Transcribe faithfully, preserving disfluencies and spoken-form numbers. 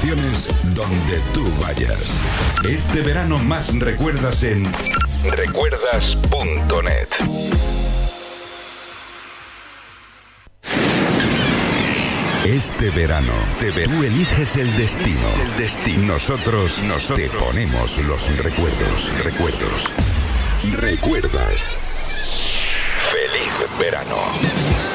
canciones donde tú vayas. Este verano más recuerdas en recuerdas punto net. Este verano, este verano tú eliges el destino. El destino. Nosotros, nosotros te ponemos los recuerdos, recuerdos. Recuerdas. Feliz verano.